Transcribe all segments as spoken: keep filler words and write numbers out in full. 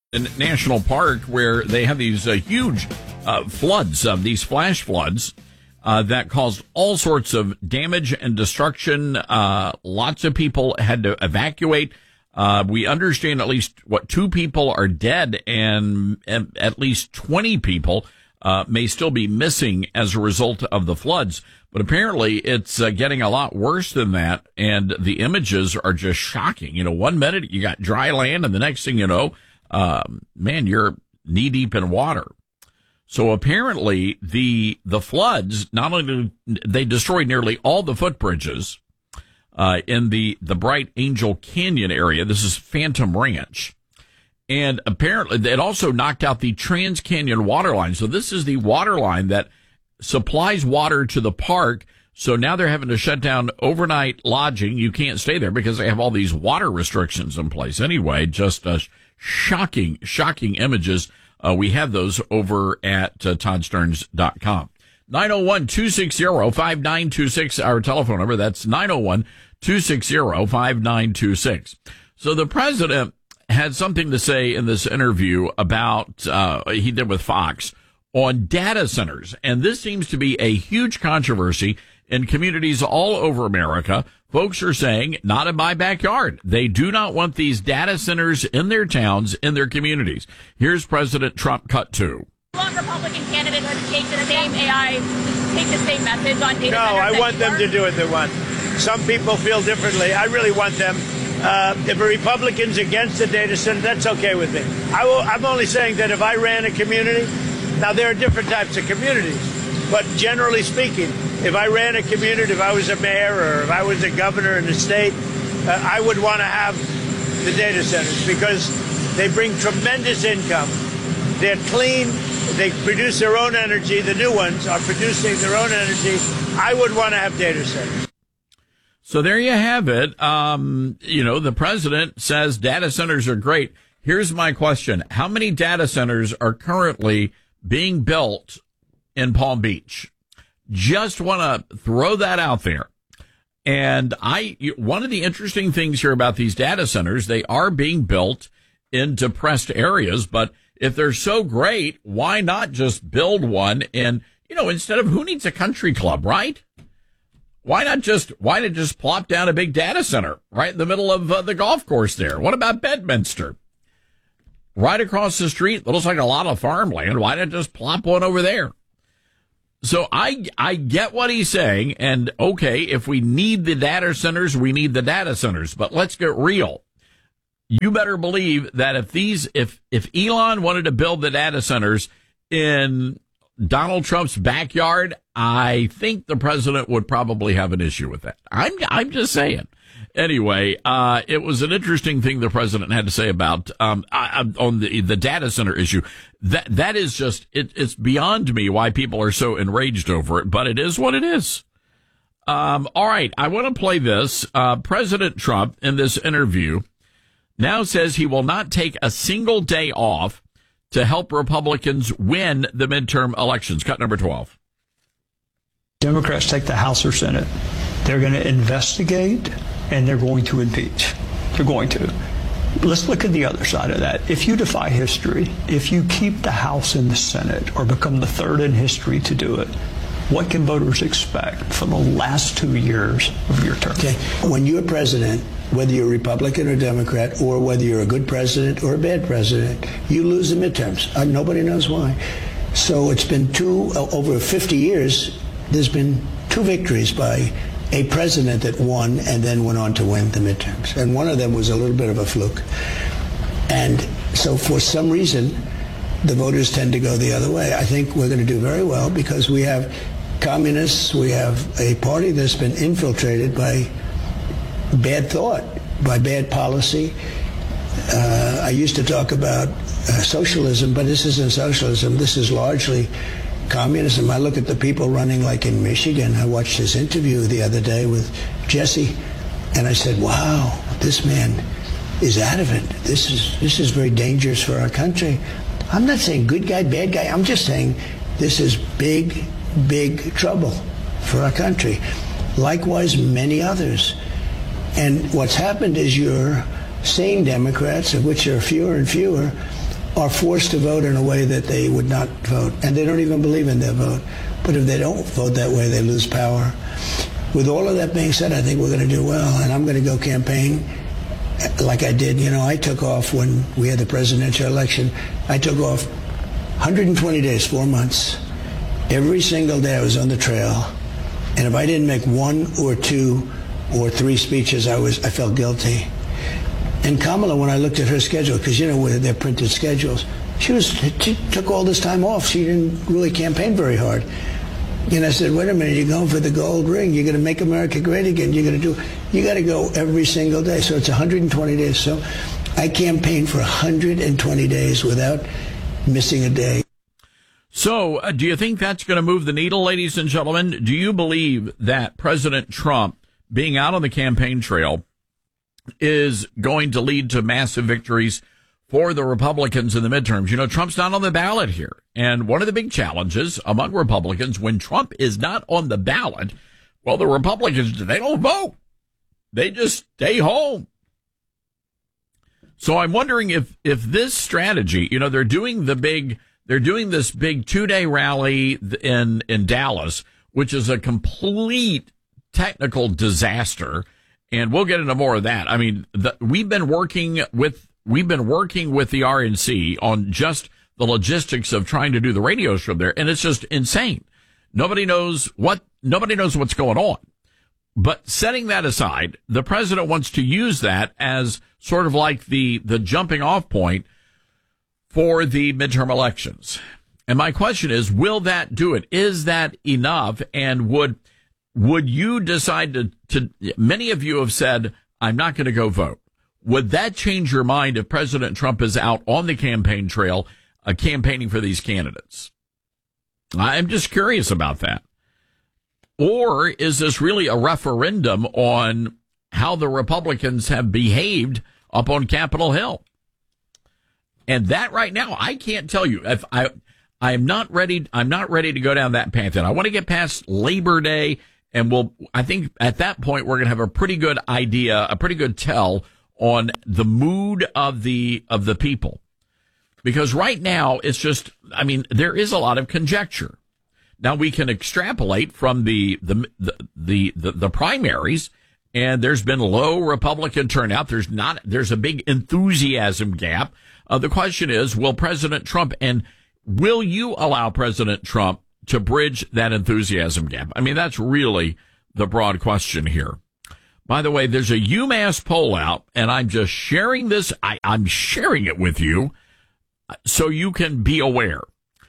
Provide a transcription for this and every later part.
National Park where they have these uh, huge uh, floods, uh, these flash floods uh, that caused all sorts of damage and destruction. Uh, lots of people had to evacuate. Uh, we understand at least, what, two people are dead and, and at least twenty people uh, may still be missing as a result of the floods. But apparently it's uh, getting a lot worse than that, and the images are just shocking. You know, one minute you got dry land, and the next thing you know, Um, man, you're knee deep in water. So apparently the, the floods, not only they destroyed nearly all the footbridges, uh, in the, the Bright Angel Canyon area. This is Phantom Ranch. And apparently it also knocked out the Trans Canyon water line. So this is the water line that supplies water to the park. So now they're having to shut down overnight lodging. You can't stay there because they have all these water restrictions in place. Anyway, just a shocking, shocking images. Uh, we have those over at uh, todd stearns dot com. nine oh one, two six zero, five nine two six, our telephone number. That's nine oh one, two six zero, five nine two six. So the president had something to say in this interview about, uh, he did with Fox on data centers. And this seems to be a huge controversy in communities all over America. Folks are saying, not in my backyard. They do not want these data centers in their towns, in their communities. Here's President Trump cut two. Do you want Republican candidates to take the same A I, take the same message on data No, centers? I want them to do what they want. Some people feel differently. I really want them. Uh, if a Republican's against the data center, that's okay with me. I will, I'm only saying that if I ran a community, now there are different types of communities, but generally speaking, if I ran a community, if I was a mayor or if I was a governor in the state, uh, I would want to have the data centers because they bring tremendous income. They're clean. They produce their own energy. The new ones are producing their own energy. I would want to have data centers. So there you have it. Um, you know, the president says data centers are great. Here's my question. How many data centers are currently being built in Palm Beach? Just want to throw that out there. And I, one of the interesting things here about these data centers, they are being built in depressed areas, but if they're so great, why not just build one? And, you know, instead of who needs a country club, right? Why not just, why not just plop down a big data center right in the middle of uh, the golf course there? What about Bedminster? Right across the street, looks like a lot of farmland. Why not just plop one over there? So I, I get what he's saying. And okay, if we need the data centers, we need the data centers, but let's get real. You better believe that if these, if, if Elon wanted to build the data centers in Donald Trump's backyard, I think the president would probably have an issue with that. I'm, I'm just saying. Anyway, uh, it was an interesting thing the president had to say about, um, I, on the, the data center issue. That, that is just, it, it's beyond me why people are so enraged over it, but it is what it is. Um, all right. I want to play this. Uh, President Trump in this interview now says he will not take a single day off to help Republicans win the midterm elections. Cut number twelve. Democrats take the House or Senate. They're going to investigate and they're going to impeach. They're going to. Let's look at the other side of that. If you defy history, if you keep the House and the Senate or become the third in history to do it, what can voters expect for the last two years of your term? Okay. When you're president, whether you're Republican or Democrat, or whether you're a good president or a bad president, you lose the midterms. Uh, nobody knows why. So it's been two, uh, over fifty years, there's been two victories by a president that won and then went on to win the midterms. And one of them was a little bit of a fluke. And so for some reason, the voters tend to go the other way. I think we're going to do very well because we have communists, we have a party that's been infiltrated by bad thought, by bad policy. Uh, I used to talk about uh, socialism, but this isn't socialism. This is largely communism. I look at the people running, like in Michigan. I watched his interview the other day with Jesse, and I said, wow, this man is adamant. This is, this is very dangerous for our country. I'm not saying good guy, bad guy. I'm just saying this is big, big trouble for our country. Likewise, many others. And what's happened is you're seeing Democrats, of which there are fewer and fewer, are forced to vote in a way that they would not vote, and they don't even believe in their vote. But if they don't vote that way, they lose power. With all of that being said, I think we're going to do well, and I'm going to go campaign like I did. You know, I took off when we had the presidential election. I took off one hundred twenty days, four months. Every single day I was on the trail, and if I didn't make one or two or three speeches, I was I felt guilty. And Kamala, when I looked at her schedule, because, you know, with their printed schedules, she was she took all this time off. She didn't really campaign very hard. And I said, wait a minute, you're going for the gold ring. You're going to make America great again. You're going to do, you got to go every single day. So it's one hundred twenty days. So I campaigned for one hundred twenty days without missing a day. So uh, do you think that's going to move the needle, ladies and gentlemen? Do you believe that President Trump being out on the campaign trail is going to lead to massive victories for the Republicans in the midterms? You know, Trump's not on the ballot here. And one of the big challenges among Republicans when Trump is not on the ballot, well, the Republicans, they don't vote. They just stay home. So I'm wondering if, if this strategy, you know, they're doing the big, they're doing this big two-day rally in, in Dallas, which is a complete technical disaster. And we'll get into more of that. I mean, the, we've been working with, we've been working with the R N C on just the logistics of trying to do the radio show there. And it's just insane. Nobody knows what, nobody knows what's going on. But setting that aside, the president wants to use that as sort of like the, the jumping off point for the midterm elections. And my question is, will that do it? Is that enough? And would, would you decide to, to, many of you have said, I'm not going to go vote. Would that change your mind if President Trump is out on the campaign trail, uh, campaigning for these candidates? I'm just curious about that. Or is this really a referendum on how the Republicans have behaved up on Capitol Hill? And that right now, I can't tell you. If I, I'm not ready, I'm not ready to go down that path yet. I want to get past Labor Day, and we'll, I think at that point, we're going to have a pretty good idea, a pretty good tell on the mood of the, of the people. Because right now, it's just, I mean, there is a lot of conjecture. Now we can extrapolate from the, the, the, the, the, the primaries, and there's been low Republican turnout. There's not, there's a big enthusiasm gap. Uh, the question is, will President Trump, and will you allow President Trump to bridge that enthusiasm gap? I mean, that's really the broad question here. By the way, there's a UMass poll out, and I'm just sharing this. I, I'm sharing it with you so you can be aware.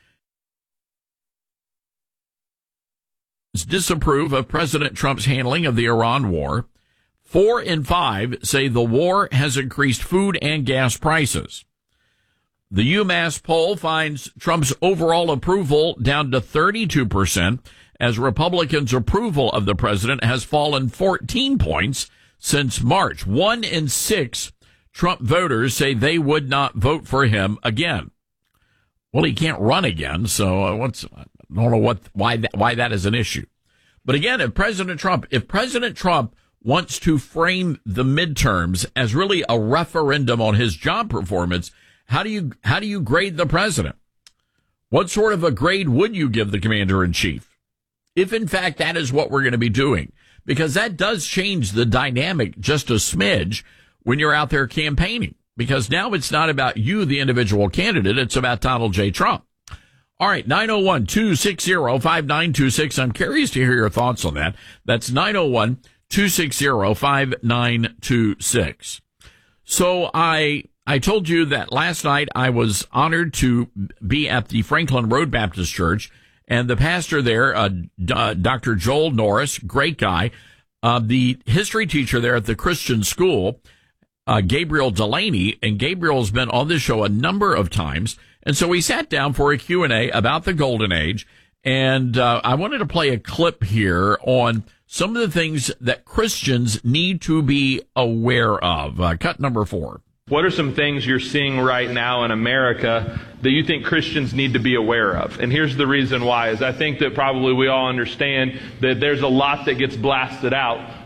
Disapprove of President Trump's handling of the Iran war. Four in five say the war has increased food and gas prices. The UMass poll finds Trump's overall approval down to thirty-two percent, as Republicans' approval of the president has fallen fourteen points since March. One in six Trump voters say they would not vote for him again. Well, he can't run again, so what's, I don't know what, why that, why that is an issue. But again, if President Trump, if President Trump wants to frame the midterms as really a referendum on his job performance, how do you, how do you grade the president? What sort of a grade would you give the commander in chief? If in fact that is what we're going to be doing, because that does change the dynamic just a smidge when you're out there campaigning, because now it's not about you, the individual candidate. It's about Donald J. Trump. All right, nine oh one, two six zero, five nine two six. I'm curious to hear your thoughts on that. That's nine oh one, two six zero, five nine two six. So I, I told you that last night I was honored to be at the Franklin Road Baptist Church, and the pastor there, uh, uh, Doctor Joel Norris, great guy, uh, the history teacher there at the Christian school, uh, Gabriel Delaney, and Gabriel's been on this show a number of times. And so we sat down for a Q and A about the Golden Age, and uh, I wanted to play a clip here on some of the things that Christians need to be aware of. Uh, cut number four. What are some things you're seeing right now in America that you think Christians need to be aware of? And here's the reason why, is I think that probably we all understand that there's a lot that gets blasted out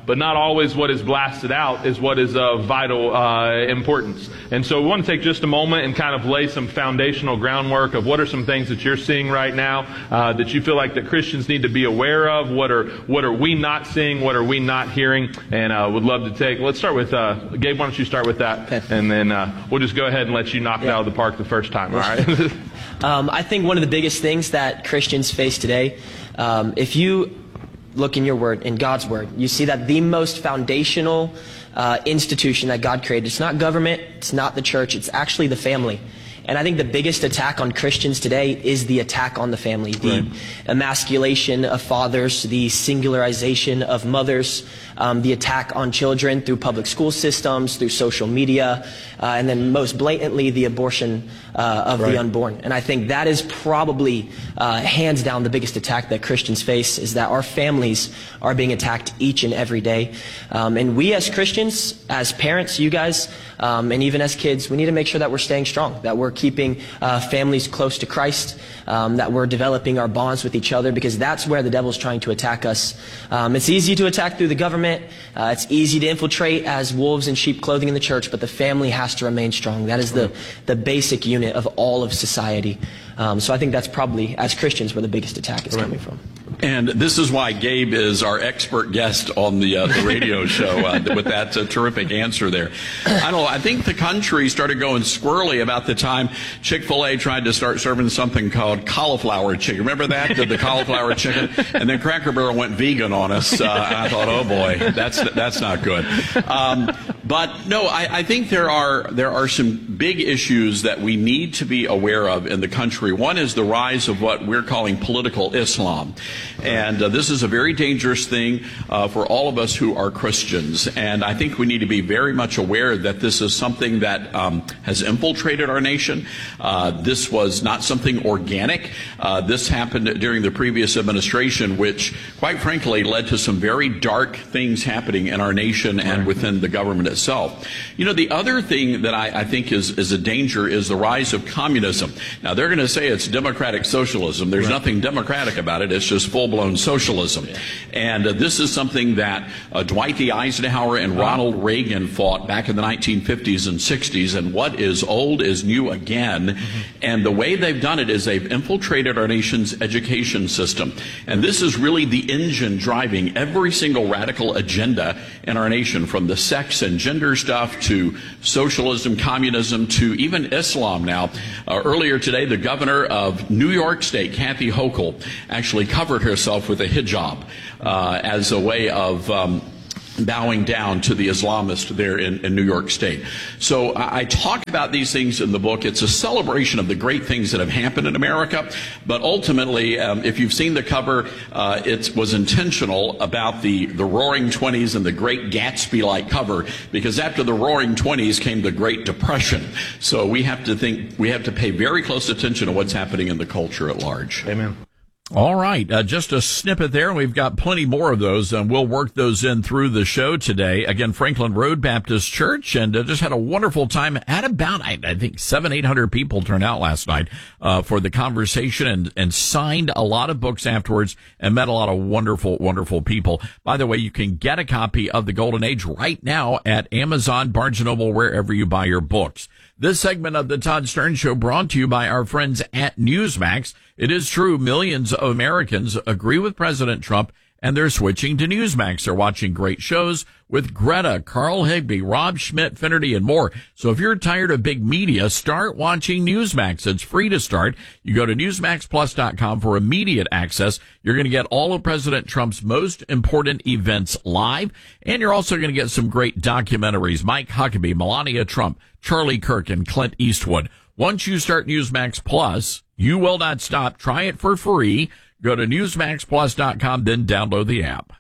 but not always what is blasted out is what is of vital uh, importance. And so we want to take just a moment and kind of lay some foundational groundwork of what are some things that you're seeing right now uh, that you feel like that Christians need to be aware of. What are what are we not seeing? What are we not hearing? And uh, would love to take. Let's start with uh, Gabe. Why don't you start with that, okay. and then uh, we'll just go ahead and let you knock it yeah. out of the park the first time. All right. um, I think one of the biggest things that Christians face today, um, if you look in your word, in God's word, you see that the most foundational uh, institution that God created, it's not government, it's not the church, it's actually the family. And I think the biggest attack on Christians today is the attack on the family, the right. emasculation of fathers, the singularization of mothers, um, the attack on children through public school systems, through social media, uh, and then most blatantly the abortion uh, of right. the unborn. And I think that is probably uh, hands down the biggest attack that Christians face, is that our families are being attacked each and every day. Um, and we as Christians, as parents, you guys, um, and even as kids, we need to make sure that we're staying strong, that we're keeping uh, families close to Christ, um, that we're developing our bonds with each other, because that's where the devil's trying to attack us. Um, it's easy to attack through the government. Uh, it's easy to infiltrate as wolves in sheep clothing in the church, but the family has to remain strong. That is the, the basic unit of all of society. Um, so I think that's probably, as Christians, where the biggest attack is right. coming from. And this is why Gabe is our expert guest on the, uh, the radio show uh, with that uh, terrific answer there. I don't know. I think the country started going squirrely about the time Chick-fil-A tried to start serving something called cauliflower chicken. Remember that? The, the cauliflower chicken? And then Cracker Barrel went vegan on us. Uh, and I thought, oh boy, that's that's not good. Um, but no, I, I think there are there are some big issues that we need to be aware of in the country. One is the rise of what we're calling political Islam. And uh, this is a very dangerous thing uh, for all of us who are Christians. And I think we need to be very much aware that this is something that um, has infiltrated our nation. Uh, this was not something organic. Uh, this happened during the previous administration, which, quite frankly, led to some very dark things happening in our nation and within the government itself. You know, the other thing that I, I think is, is a danger is the rise of communism. Now, they're going to say it's democratic socialism. There's right. nothing democratic about it. It's just full-blown socialism. And uh, this is something that uh, Dwight D. Eisenhower and Ronald Reagan fought back in the nineteen fifties and sixties. And what is old is new again. Mm-hmm. And the way they've done it is they've infiltrated our nation's education system. And this is really the engine driving every single radical agenda in our nation, from the sex and gender stuff to socialism, communism, to even Islam now. Uh, earlier today, the governor of New York State, Kathy Hochul, actually covered herself with a hijab uh, as a way of um, bowing down to the Islamists there in, in New York State. So I, I talk about these things in the book. It's a celebration of the great things that have happened in America, but ultimately, um, if you've seen the cover, uh, it was intentional about the, the Roaring Twenties and the Great Gatsby-like cover, because after the Roaring Twenties came the Great Depression. So we have to think, we have to pay very close attention to what's happening in the culture at large. Amen. All right, uh, just a snippet there. We've got plenty more of those, and we'll work those in through the show today. Again, Franklin Road Baptist Church, and uh, just had a wonderful time. Had about, I, I think, seven, eight hundred people turned out last night uh, for the conversation, and, and signed a lot of books afterwards, and met a lot of wonderful, wonderful people. By the way, you can get a copy of The Golden Age right now at Amazon, Barnes and Noble, wherever you buy your books. This segment of the Todd Stern Show brought to you by our friends at Newsmax. It is true, millions of Americans agree with President Trump, and they're switching to Newsmax. They're watching great shows with Greta, Carl Higbee, Rob Schmidt, Finnerty, and more. So if you're tired of big media, start watching Newsmax. It's free to start. You go to newsmax plus dot com for immediate access. You're going to get all of President Trump's most important events live, and you're also going to get some great documentaries. Mike Huckabee, Melania Trump, Charlie Kirk, and Clint Eastwood. Once you start Newsmax Plus, you will not stop. Try it for free. Go to newsmax plus dot com, then download the app.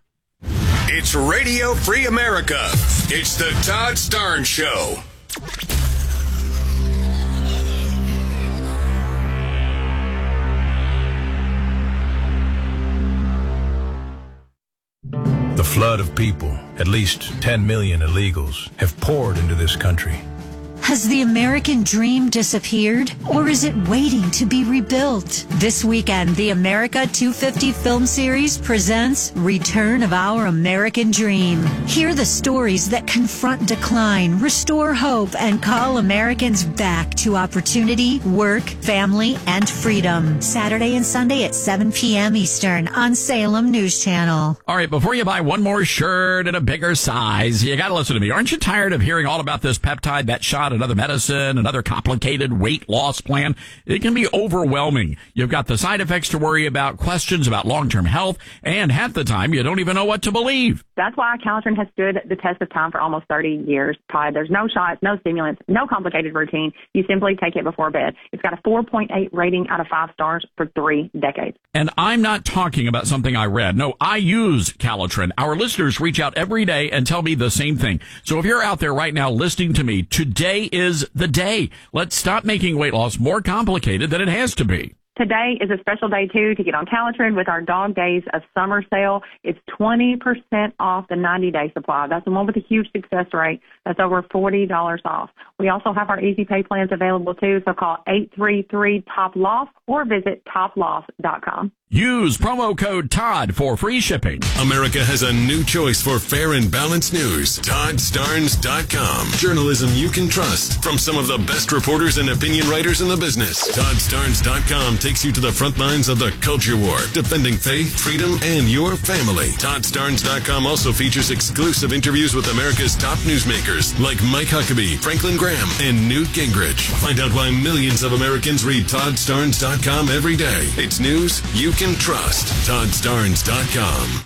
It's Radio Free America. It's the Todd Stern Show. The flood of people, at least ten million illegals, have poured into this country. Has the American dream disappeared, or is it waiting to be rebuilt? This weekend, the America two fifty film series presents Return of Our American Dream. Hear the stories that confront decline, restore hope, and call Americans back to opportunity, work, family, and freedom. Saturday and Sunday at seven p.m. Eastern on Salem News Channel. All right, before you buy one more shirt in a bigger size, you got to listen to me. Aren't you tired of hearing all about this peptide, that shot, another medicine, another complicated weight loss plan? It can be overwhelming. You've got the side effects to worry about, questions about long-term health, and half the time you don't even know what to believe. That's why Calitrin has stood the test of time for almost thirty years, Todd. There's no shots, no stimulants, no complicated routine. You simply take it before bed. It's got a four point eight rating out of five stars for three decades. And I'm not talking about something I read. No, I use Calitrin. Our listeners reach out every day and tell me the same thing. So if you're out there right now listening to me, today is the day. Let's stop making weight loss more complicated than it has to be. Today is a special day, too, to get on Calitrin with our Dog Days of Summer sale. It's twenty percent off the ninety-day supply. That's the one with a huge success rate. That's over forty dollars off. We also have our easy pay plans available, too, so call eight three three, T O P L O F or visit top loss dot com. Use promo code Todd for free shipping. America has a new choice for fair and balanced news. Todd Starnes dot com. Journalism you can trust from some of the best reporters and opinion writers in the business. Todd Starnes dot com takes you to the front lines of the culture war, defending faith, freedom, and your family. Todd Starnes dot com also features exclusive interviews with America's top newsmakers like Mike Huckabee, Franklin Graham, and Newt Gingrich. Find out why millions of Americans read Todd Starnes dot com every day. It's news you can trust. Todd Starnes dot com.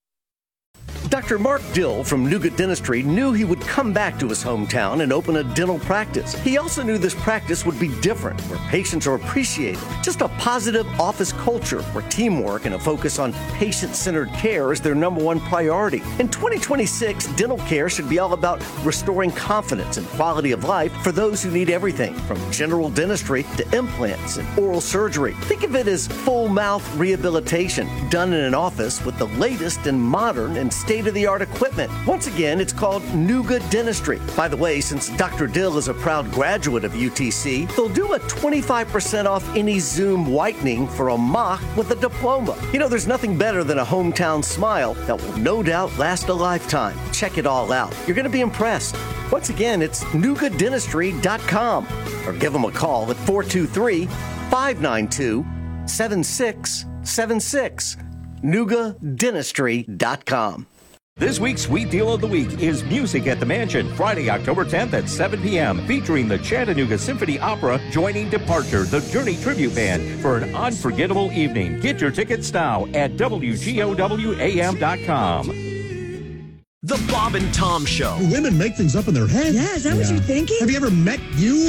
Doctor Mark Dill from Nuga Dentistry knew he would come back to his hometown and open a dental practice. He also knew this practice would be different, where patients are appreciated. Just a positive office culture where teamwork and a focus on patient-centered care is their number one priority. In twenty twenty-six, dental care should be all about restoring confidence and quality of life for those who need everything from general dentistry to implants and oral surgery. Think of it as full mouth rehabilitation done in an office with the latest and modern and state-of-the-art equipment. Once again, it's called Nuga Dentistry. By the way, since Doctor Dill is a proud graduate of U T C, they'll do a twenty-five percent off any Zoom whitening for a mock with a diploma. You know, there's nothing better than a hometown smile that will no doubt last a lifetime. Check it all out. You're going to be impressed. Once again, it's Nuga Dentistry dot com or give them a call at four two three, five nine two, seven six seven six. Nuga Dentistry dot com. This week's Sweet Deal of the Week is Music at the Mansion, Friday, October tenth at seven p.m., featuring the Chattanooga Symphony Opera joining Departure, the Journey Tribute Band, for an unforgettable evening. Get your tickets now at W G O W A M dot com. The Bob and Tom Show. Women make things up in their heads. Yeah, is that yeah. what you're thinking? Have you ever met you?